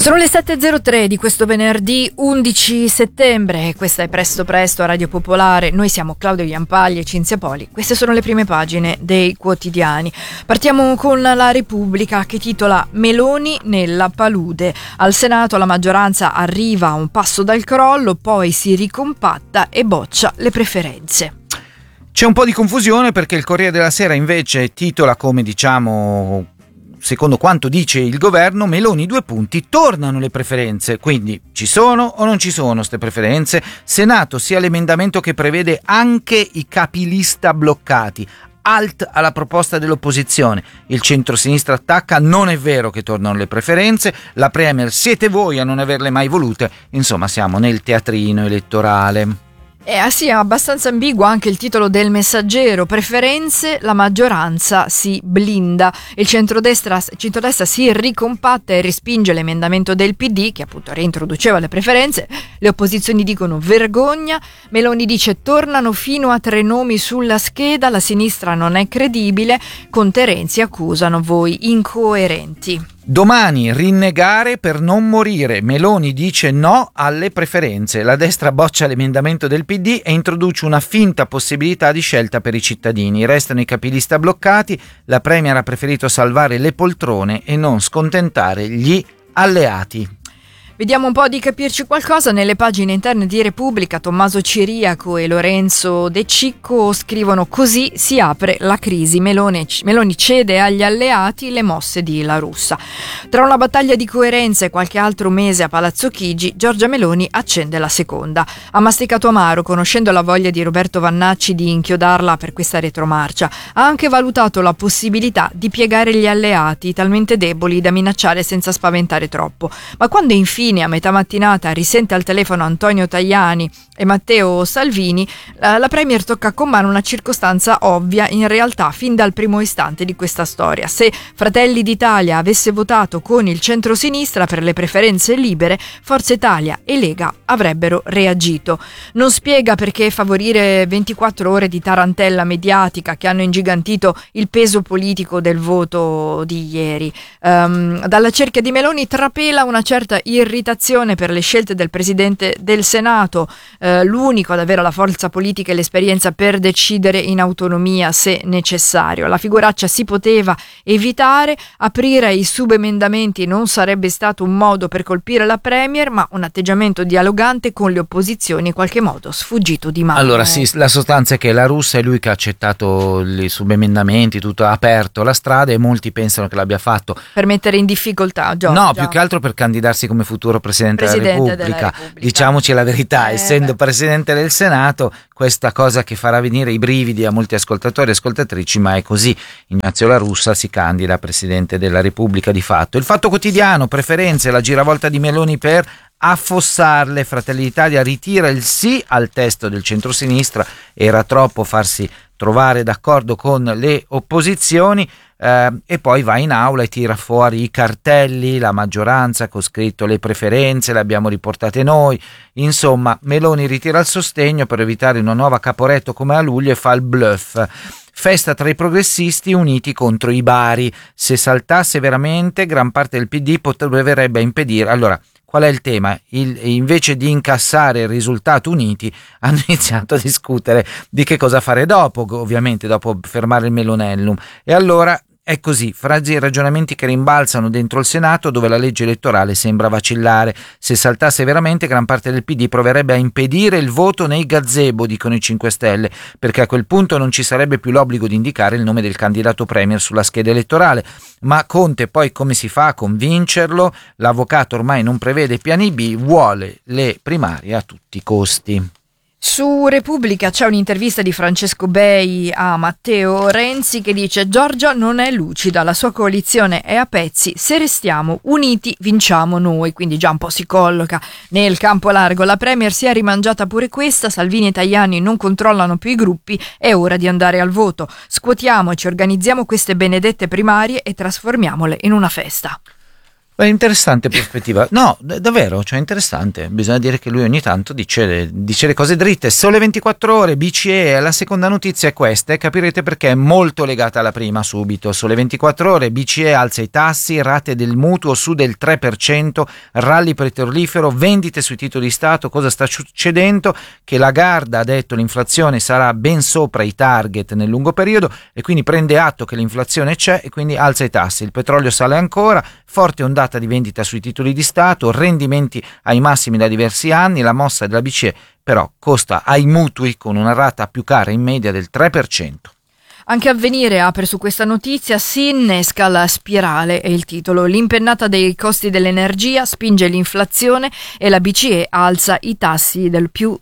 Sono le 7.03 di questo venerdì 11 settembre e questa è Presto Presto a Radio Popolare. Noi siamo Claudio Iampagli e Cinzia Poli. Queste sono le prime pagine dei quotidiani. Partiamo con La Repubblica che titola Meloni nella palude. Al Senato la maggioranza arriva a un passo dal crollo, poi si ricompatta e boccia le preferenze. C'è un po' di confusione perché il Corriere della Sera invece titola come secondo quanto dice il governo, Meloni 2 punti, tornano le preferenze, quindi ci sono o non ci sono ste preferenze? Senato sia l'emendamento che prevede anche i capilista bloccati, alt alla proposta dell'opposizione, il centrosinistra attacca, non è vero che tornano le preferenze, la Premier siete voi a non averle mai volute, insomma siamo nel teatrino elettorale. Sì, è abbastanza ambiguo anche il titolo del Messaggero. Preferenze, la maggioranza si blinda. Il centrodestra si ricompatta e respinge l'emendamento del PD che appunto reintroduceva le preferenze. Le opposizioni dicono vergogna. Meloni dice tornano fino a 3 nomi sulla scheda. La sinistra non è credibile. Conte e Renzi accusano voi incoerenti. Domani rinnegare per non morire. Meloni dice no alle preferenze. La destra boccia l'emendamento del PD e introduce una finta possibilità di scelta per i cittadini. Restano i capilista bloccati. La Premier ha preferito salvare le poltrone e non scontentare gli alleati. Vediamo un po' di capirci qualcosa. Nelle pagine interne di Repubblica, Tommaso Ciriaco e Lorenzo De Cicco scrivono: così si apre la crisi. Meloni cede agli alleati le mosse di La Russa. Tra una battaglia di coerenza e qualche altro mese a Palazzo Chigi, Giorgia Meloni accende la seconda. Ha masticato amaro, conoscendo la voglia di Roberto Vannacci di inchiodarla per questa retromarcia. Ha anche valutato la possibilità di piegare gli alleati, talmente deboli da minacciare senza spaventare troppo. Ma quando infine a metà mattinata risente al telefono Antonio Tajani e Matteo Salvini, la Premier tocca con mano una circostanza ovvia in realtà fin dal primo istante di questa storia. Se Fratelli d'Italia avesse votato con il centrosinistra per le preferenze libere, Forza Italia e Lega avrebbero reagito. Non spiega perché favorire 24 ore di tarantella mediatica che hanno ingigantito il peso politico del voto di ieri. Dalla cerchia di Meloni trapela una certa irritazione per le scelte del Presidente del Senato, l'unico ad avere la forza politica e l'esperienza per decidere in autonomia se necessario. La figuraccia si poteva evitare, aprire ai subemendamenti non sarebbe stato un modo per colpire la Premier, ma un atteggiamento dialogante con le opposizioni in qualche modo sfuggito di mano. Allora sì, la sostanza è che La Russa è lui che ha accettato i subemendamenti, tutto, ha aperto la strada e molti pensano che l'abbia fatto per mettere in difficoltà Giorgia. No, più che altro per candidarsi come futuro Presidente della Repubblica. Diciamoci la verità, essendo Presidente del Senato, questa cosa che farà venire i brividi a molti ascoltatori e ascoltatrici, ma è così. Ignazio La Russa si candida a Presidente della Repubblica di fatto. Il Fatto Quotidiano, preferenze, la giravolta di Meloni per affossarle. Fratelli d'Italia ritira il sì al testo del centrosinistra, era troppo farsi trovare d'accordo con le opposizioni, e poi va in aula e tira fuori i cartelli, la maggioranza con scritto le preferenze le abbiamo riportate noi, insomma Meloni ritira il sostegno per evitare una nuova Caporetto come a luglio e fa il bluff. Festa tra i progressisti uniti contro i bari, se saltasse veramente gran parte del PD potrebbe impedire. Allora, qual è il tema? Invece di incassare il risultato uniti, hanno iniziato a discutere di che cosa fare dopo, ovviamente dopo fermare il Melonellum. E allora è così, frasi e ragionamenti che rimbalzano dentro il Senato, dove la legge elettorale sembra vacillare. Se saltasse veramente, gran parte del PD proverebbe a impedire il voto nei gazebo, dicono i 5 Stelle, perché a quel punto non ci sarebbe più l'obbligo di indicare il nome del candidato Premier sulla scheda elettorale. Ma Conte poi come si fa a convincerlo? L'avvocato ormai non prevede piani B, vuole le primarie a tutti i costi. Su Repubblica c'è un'intervista di Francesco Bei a Matteo Renzi che dice: Giorgia non è lucida, la sua coalizione è a pezzi, se restiamo uniti vinciamo noi, quindi già un po' si colloca nel campo largo. La Premier si è rimangiata pure questa, Salvini e Tajani non controllano più i gruppi, è ora di andare al voto, scuotiamoci, organizziamo queste benedette primarie e trasformiamole in una festa. È interessante prospettiva. No, davvero, cioè interessante. Bisogna dire che lui ogni tanto dice le cose dritte. Sole 24 ore, BCE, la seconda notizia è questa e capirete perché è molto legata alla prima subito. Sole 24 ore, BCE alza i tassi, rate del mutuo su del 3%, rally petrolifero, vendite sui titoli di Stato. Cosa sta succedendo? Che Lagarde ha detto l'inflazione sarà ben sopra i target nel lungo periodo e quindi prende atto che l'inflazione c'è e quindi alza i tassi. Il petrolio sale ancora, forte ondata di vendita sui titoli di Stato, rendimenti ai massimi da diversi anni. La mossa della BCE però costa ai mutui con una rata più cara in media del 3%. Anche Avvenire apre su questa notizia, si innesca la spirale, è il titolo. L'impennata dei costi dell'energia spinge l'inflazione e la BCE alza i tassi del più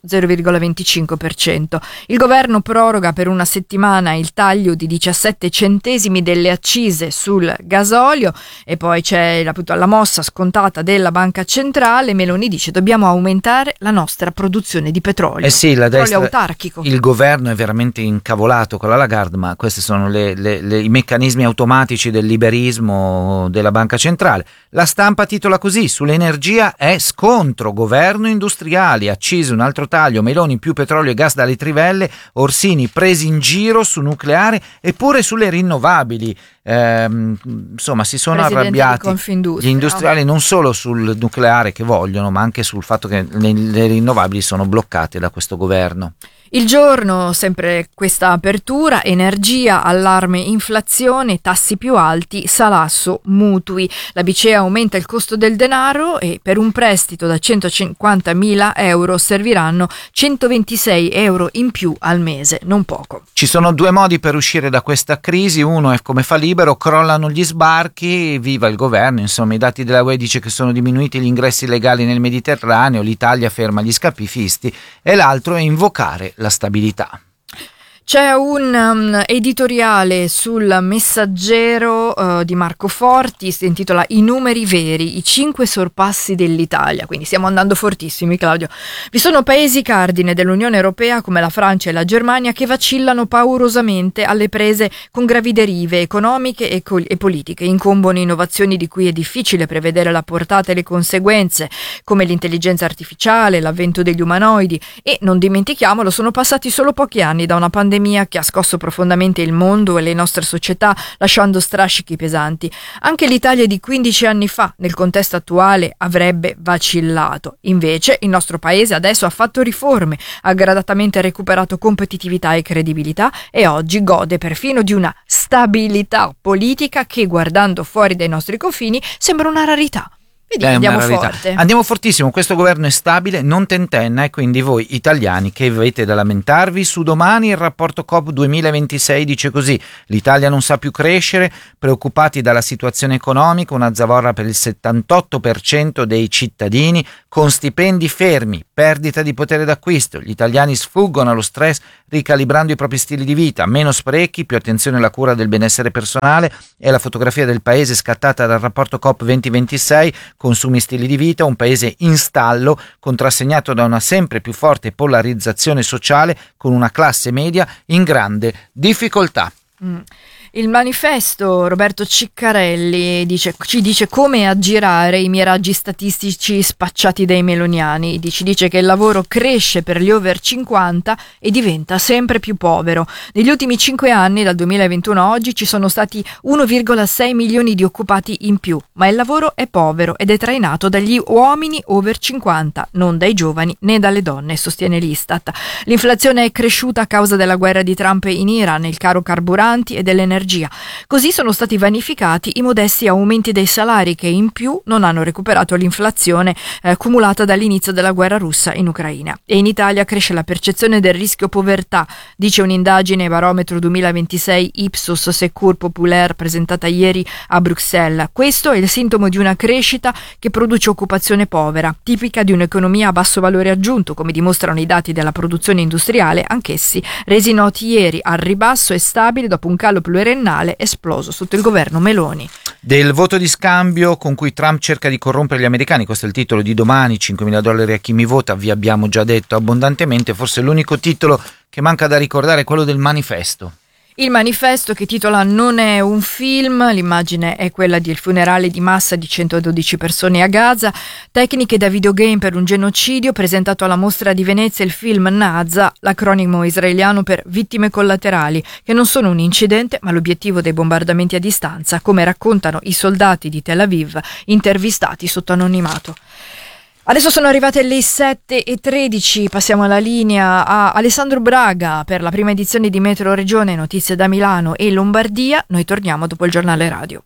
0,25%. Il governo proroga per una settimana il taglio di 17 centesimi delle accise sul gasolio e poi c'è la mossa scontata della Banca Centrale. Meloni dice dobbiamo aumentare la nostra produzione di petrolio. Sì, la petrolio destra, autarchico. Il governo è veramente incavolato con la Lagarde, ma questi sono i meccanismi automatici del liberismo della Banca Centrale. La Stampa titola così: sull'energia è scontro, governo industriali, accise un altro taglio, Meloni più petrolio e gas dalle trivelle, Orsini presi in giro su nucleare e pure sulle rinnovabili. Insomma, si sono arrabbiati gli industriali non solo sul nucleare che vogliono, ma anche sul fatto che le rinnovabili sono bloccate da questo governo. Il Giorno, sempre questa apertura, energia, allarme inflazione, tassi più alti, salasso, mutui. La BCE aumenta il costo del denaro e per un prestito da 150.000 euro serviranno 126 euro in più al mese, non poco. Ci sono due modi per uscire da questa crisi, uno è come fa Libero, crollano gli sbarchi, viva il governo, insomma i dati della UE dice che sono diminuiti gli ingressi illegali nel Mediterraneo, l'Italia ferma gli scafisti, e l'altro è invocare la stabilità. C'è un editoriale sul Messaggero di Marco Forti, si intitola I numeri veri, i 5 sorpassi dell'Italia, quindi stiamo andando fortissimi, Claudio. Vi sono paesi cardine dell'Unione Europea come la Francia e la Germania che vacillano paurosamente alle prese con gravi derive economiche e politiche, incombono innovazioni di cui è difficile prevedere la portata e le conseguenze, come l'intelligenza artificiale, l'avvento degli umanoidi e, non dimentichiamolo, sono passati solo pochi anni da una pandemia che ha scosso profondamente il mondo e le nostre società, lasciando strascichi pesanti. Anche l'Italia di 15 anni fa, nel contesto attuale, avrebbe vacillato. Invece, il nostro paese adesso ha fatto riforme, ha gradatamente recuperato competitività e credibilità e oggi gode perfino di una stabilità politica che, guardando fuori dai nostri confini, sembra una rarità. Vedi, andiamo forte. Andiamo fortissimo, questo governo è stabile, non tentenna, e quindi voi italiani che avete da lamentarvi, su Domani il rapporto Coop 2026 dice così: l'Italia non sa più crescere, preoccupati dalla situazione economica, una zavorra per il 78% dei cittadini, con stipendi fermi, perdita di potere d'acquisto, gli italiani sfuggono allo stress ricalibrando i propri stili di vita, meno sprechi, più attenzione alla cura del benessere personale. È la fotografia del paese scattata dal rapporto Coop 2026, consumi e stili di vita, un paese in stallo, contrassegnato da una sempre più forte polarizzazione sociale, con una classe media in grande difficoltà. Il Manifesto, Roberto Ciccarelli ci dice come aggirare i miraggi statistici spacciati dai meloniani. Dice che il lavoro cresce per gli over 50 e diventa sempre più povero. Negli ultimi 5 anni, dal 2021 a oggi, ci sono stati 1,6 milioni di occupati in più, ma il lavoro è povero ed è trainato dagli uomini over 50, non dai giovani né dalle donne, sostiene l'Istat. L'inflazione è cresciuta a causa della guerra di Trump in Iran, il caro carburanti e dell'energia. Così sono stati vanificati i modesti aumenti dei salari che in più non hanno recuperato l'inflazione cumulata dall'inizio della guerra russa in Ucraina. E in Italia cresce la percezione del rischio povertà, dice un'indagine Barometro 2026 Ipsos Secours Populaire presentata ieri a Bruxelles. Questo è il sintomo di una crescita che produce occupazione povera, tipica di un'economia a basso valore aggiunto, come dimostrano i dati della produzione industriale, anch'essi resi noti ieri al ribasso e stabile dopo un calo pluriennale esploso sotto il governo Meloni. Del voto di scambio con cui Trump cerca di corrompere gli americani, questo è il titolo di Domani, $5.000 a chi mi vota, vi abbiamo già detto abbondantemente, forse l'unico titolo che manca da ricordare è quello del Manifesto. Il manifesto, che titola "Non è un film", l'immagine è quella del funerale di massa di 112 persone a Gaza, tecniche da videogame per un genocidio, presentato alla Mostra di Venezia il film Naza, l'acronimo israeliano per vittime collaterali, che non sono un incidente ma l'obiettivo dei bombardamenti a distanza, come raccontano i soldati di Tel Aviv intervistati sotto anonimato. Adesso sono arrivate le 7:13, passiamo alla linea a Alessandro Braga per la prima edizione di Metro Regione, notizie da Milano e Lombardia. Noi torniamo dopo il giornale radio.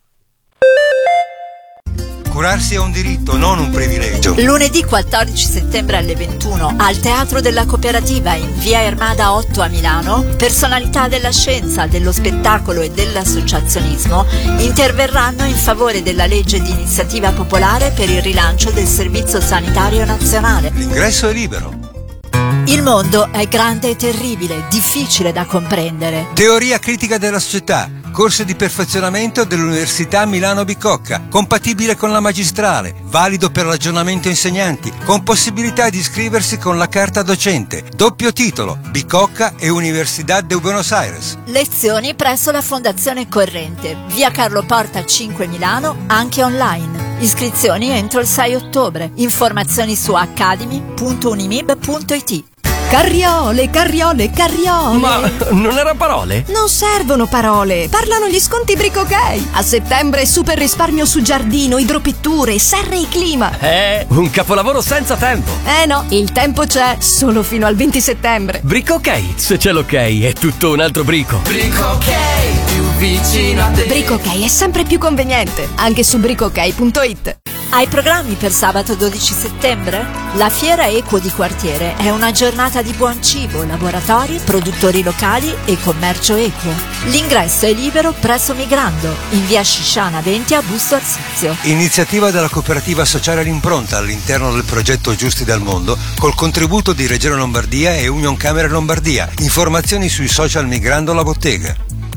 Curarsi è un diritto, non un privilegio. Lunedì 14 settembre alle 21 al Teatro della Cooperativa in via Ermada 8 a Milano, personalità della scienza, dello spettacolo e dell'associazionismo interverranno in favore della legge di iniziativa popolare per il rilancio del Servizio Sanitario Nazionale. L'ingresso è libero. Il mondo è grande e terribile, difficile da comprendere. Teoria critica della società, corso di perfezionamento dell'Università Milano Bicocca, compatibile con la magistrale, valido per l'aggiornamento insegnanti, con possibilità di iscriversi con la carta docente, doppio titolo, Bicocca e Universidad de Buenos Aires. Lezioni presso la Fondazione Corrente, via Carlo Porta 5 Milano, anche online. Iscrizioni entro il 6 ottobre. Informazioni su academy.unimib.it. Carriole, carriole, carriole. Ma non era parole? Non servono parole, parlano gli sconti Brico Ok. A settembre super risparmio su giardino, idropitture, serre e clima. Un capolavoro senza tempo. No, il tempo c'è, solo fino al 20 settembre. Brico Ok, se c'è l'ok è tutto un altro brico. Brico Ok, più vicino a te. Brico Ok è sempre più conveniente, anche su bricook.it. Hai programmi per sabato 12 settembre? La Fiera Equo di Quartiere è una giornata di buon cibo, laboratori, produttori locali e commercio equo. L'ingresso è libero presso Migrando, in via Scisciana 20 a Busto Arsizio. Iniziativa della cooperativa sociale L'Impronta all'interno del progetto Giusti dal Mondo, col contributo di Regione Lombardia e Union Camere Lombardia. Informazioni sui social Migrando la Bottega.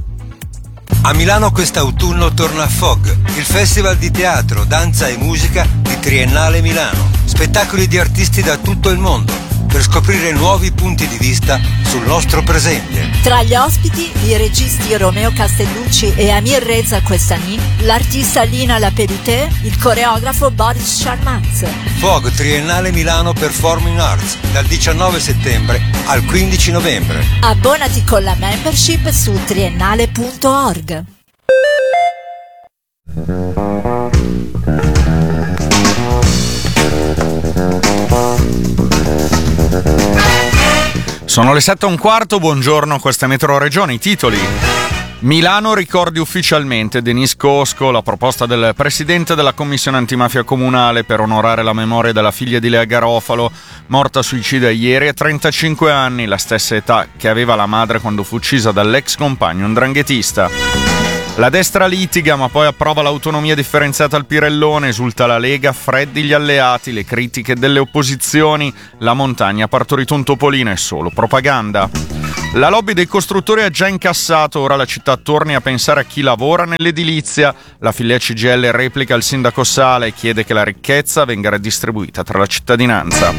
A Milano quest'autunno torna FOG, il festival di teatro, danza e musica di Triennale Milano. Spettacoli di artisti da tutto il mondo, per scoprire nuovi punti di vista sul nostro presente. Tra gli ospiti i registi Romeo Castellucci e Amir Reza Questani, l'artista Lina Lapelute, il coreografo Boris Sharmaz. FOG Triennale Milano Performing Arts, dal 19 settembre al 15 novembre. Abbonati con la membership su triennale.org. Sono le 7:15, buongiorno, questa è Metro Regione, i titoli. Milano ricordi ufficialmente Denise Cosco, la proposta del presidente della commissione antimafia comunale per onorare la memoria della figlia di Lea Garofalo, morta suicida ieri a 35 anni, la stessa età che aveva la madre quando fu uccisa dall'ex compagno ndranghetista. La destra litiga ma poi approva l'autonomia differenziata al Pirellone, esulta la Lega, freddi gli alleati, le critiche delle opposizioni, la montagna ha partorito un topolino, è solo propaganda. La lobby dei costruttori ha già incassato, ora la città torni a pensare a chi lavora nell'edilizia. La filiera CGIL replica il sindaco Sala e chiede che la ricchezza venga redistribuita tra la cittadinanza.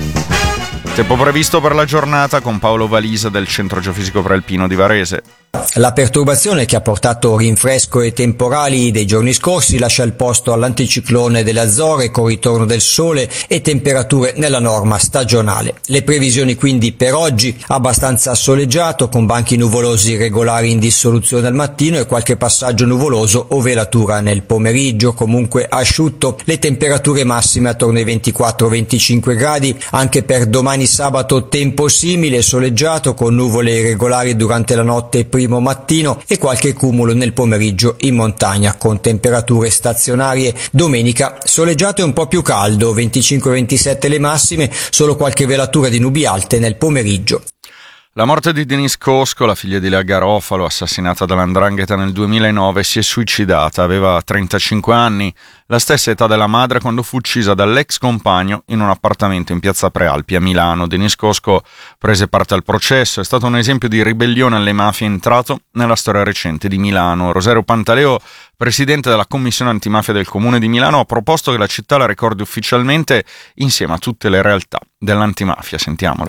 Tempo previsto per la giornata con Paolo Valisa del Centro Geofisico Prealpino di Varese. La perturbazione che ha portato rinfresco e temporali dei giorni scorsi lascia il posto all'anticiclone delle Azzorre con ritorno del sole e temperature nella norma stagionale. Le previsioni quindi per oggi: abbastanza soleggiato con banchi nuvolosi regolari in dissoluzione al mattino e qualche passaggio nuvoloso o velatura nel pomeriggio, comunque asciutto. Le temperature massime attorno ai 24-25 gradi, anche per domani sabato tempo simile, soleggiato con nuvole irregolari durante la notte e primo mattino e qualche cumulo nel pomeriggio in montagna con temperature stazionarie. Domenica soleggiato e un po' più caldo, 25-27 le massime, solo qualche velatura di nubi alte nel pomeriggio. La morte di Denise Cosco, la figlia di Lea Garofalo, assassinata dall''ndrangheta nel 2009, si è suicidata, aveva 35 anni, la stessa età della madre quando fu uccisa dall'ex compagno in un appartamento in piazza Prealpi a Milano. Denise Cosco prese parte al processo, è stato un esempio di ribellione alle mafie entrato nella storia recente di Milano. Rosario Pantaleo, presidente della commissione antimafia del Comune di Milano, ha proposto che la città la ricordi ufficialmente insieme a tutte le realtà dell'antimafia. Sentiamolo.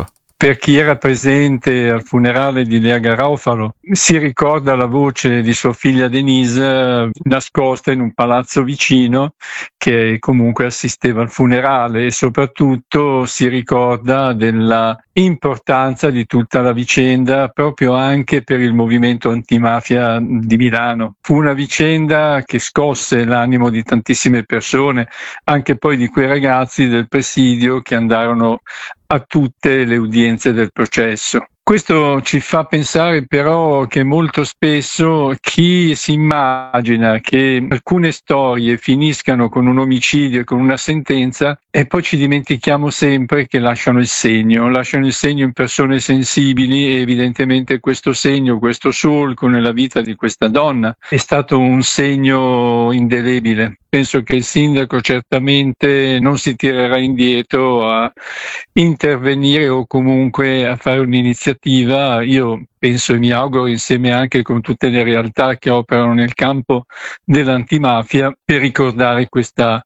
Per chi era presente al funerale di Lea Garofalo si ricorda la voce di sua figlia Denise nascosta in un palazzo vicino che comunque assisteva al funerale, e soprattutto si ricorda della importanza di tutta la vicenda proprio anche per il movimento antimafia di Milano. Fu una vicenda che scosse l'animo di tantissime persone, anche poi di quei ragazzi del presidio che andarono a tutte le udienze del processo. Questo ci fa pensare però che molto spesso chi si immagina che alcune storie finiscano con un omicidio e con una sentenza, e poi ci dimentichiamo sempre che lasciano il segno in persone sensibili, e evidentemente questo segno, questo solco nella vita di questa donna è stato un segno indelebile. Penso che il sindaco certamente non si tirerà indietro a intervenire o comunque a fare un'iniziativa. Io penso e mi auguro, insieme anche con tutte le realtà che operano nel campo dell'antimafia, per ricordare questa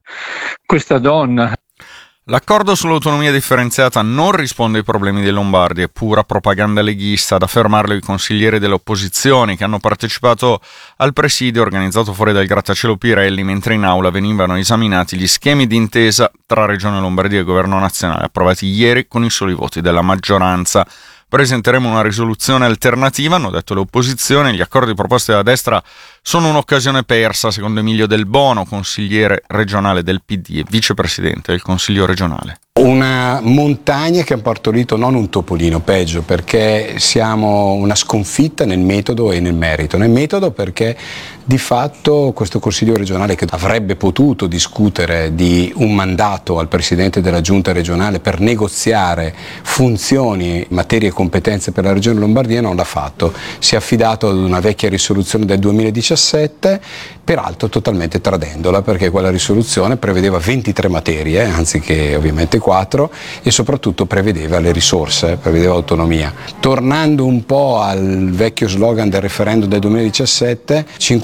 donna. L'accordo sull'autonomia differenziata non risponde ai problemi dei lombardi, è pura propaganda leghista, ad affermarlo i consiglieri delle opposizioni che hanno partecipato al presidio organizzato fuori dal grattacielo Pirelli, mentre in aula venivano esaminati gli schemi di intesa tra Regione Lombardia e Governo nazionale, approvati ieri con i soli voti della maggioranza. Presenteremo una risoluzione alternativa, hanno detto le opposizioni. Gli accordi proposti dalla destra sono un'occasione persa, secondo Emilio Del Bono, consigliere regionale del PD e vicepresidente del Consiglio regionale. Una montagna che ha partorito non un topolino, peggio, perché siamo una sconfitta nel metodo e nel merito. Nel metodo perché di fatto questo Consiglio regionale, che avrebbe potuto discutere di un mandato al Presidente della Giunta regionale per negoziare funzioni, materie e competenze per la Regione Lombardia, non l'ha fatto. Si è affidato ad una vecchia risoluzione del 2017, peraltro totalmente tradendola, perché quella risoluzione prevedeva 23 materie, anziché ovviamente 4, e soprattutto prevedeva le risorse, prevedeva autonomia. Tornando un po' al vecchio slogan del referendum del 2017,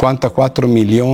54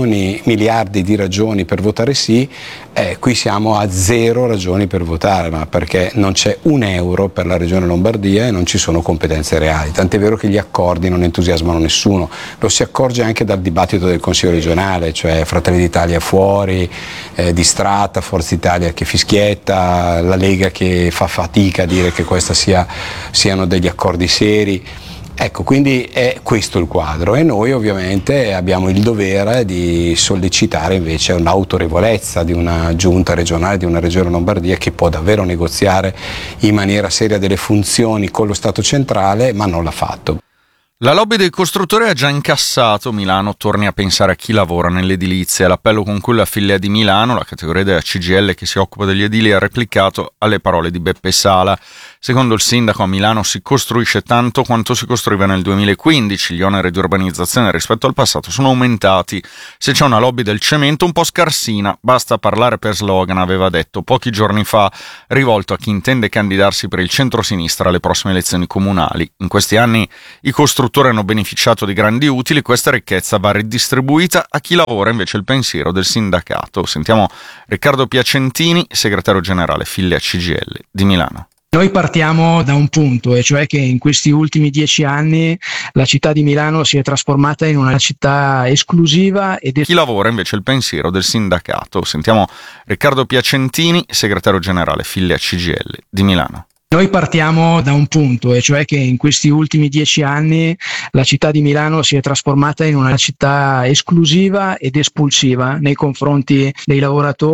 miliardi di ragioni per votare sì, qui siamo a 0 ragioni per votare, ma perché non c'è un euro per la Regione Lombardia e non ci sono competenze reali, tant'è vero che gli accordi non entusiasmano nessuno. Lo si accorge anche dal dibattito del Consiglio regionale, cioè Fratelli d'Italia fuori, distratta, Forza Italia che fischietta, la Lega che fa fatica a dire che questi siano degli accordi seri. Ecco, quindi è questo il quadro, e noi ovviamente abbiamo il dovere di sollecitare invece un'autorevolezza di una giunta regionale, di una regione Lombardia che può davvero negoziare in maniera seria delle funzioni con lo Stato centrale, ma non l'ha fatto. La lobby dei costruttori ha già incassato. Milano torni a pensare a chi lavora nell'edilizia. L'appello con cui la Filea di Milano, la categoria della CGIL che si occupa degli edili, ha replicato alle parole di Beppe Sala. Secondo il sindaco, a Milano si costruisce tanto quanto si costruiva nel 2015. Gli oneri di urbanizzazione rispetto al passato sono aumentati. Se c'è una lobby del cemento un po' scarsina, basta parlare per slogan, aveva detto pochi giorni fa, rivolto a chi intende candidarsi per il centro-sinistra alle prossime elezioni comunali. In questi anni i costruttori hanno beneficiato di grandi utili, questa ricchezza va ridistribuita a chi lavora, invece il pensiero del sindacato. Sentiamo Riccardo Piacentini, segretario generale Filea CGIL di Milano. Noi partiamo da un punto, e cioè che in questi ultimi 10 anni la città di Milano si è trasformata in una città esclusiva ed chi lavora invece il pensiero del sindacato. Sentiamo Riccardo Piacentini, segretario generale Filea CGIL di Milano. Noi partiamo da un punto, e cioè che in questi ultimi 10 anni la città di Milano si è trasformata in una città esclusiva ed espulsiva nei confronti dei lavoratori